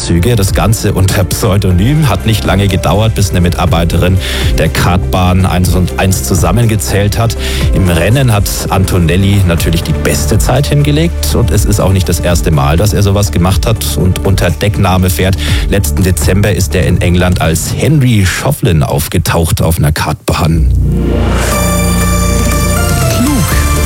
Anzüge. Das Ganze unter Pseudonym. Hat nicht lange gedauert, bis eine Mitarbeiterin der Kartbahn 1 und 1 zusammengezählt hat. Im Rennen hat Antonelli natürlich die beste Zeit hingelegt und es ist auch nicht das erste Mal, dass er sowas gemacht hat und unter Deckname fährt. Letzten Dezember ist er in England als Henry Shovlin aufgetaucht auf einer Kartbahn.